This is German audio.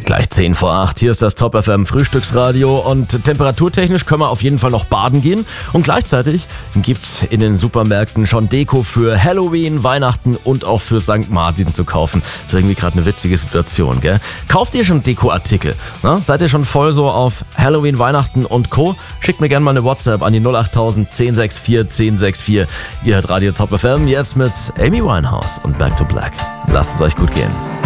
Gleich 10 vor 8, hier ist das Top FM Frühstücksradio und temperaturtechnisch können wir auf jeden Fall noch baden gehen und gleichzeitig gibt's in den Supermärkten schon Deko für Halloween, Weihnachten und auch für St. Martin zu kaufen. Das ist irgendwie gerade eine witzige Situation, gell? Kauft ihr schon Dekoartikel? Na, seid ihr schon voll so auf Halloween, Weihnachten und Co.? Schickt mir gerne mal eine WhatsApp an die 08000 1064 1064. Ihr hört Radio Top FM jetzt mit Amy Winehouse und Back to Black. Lasst es euch gut gehen.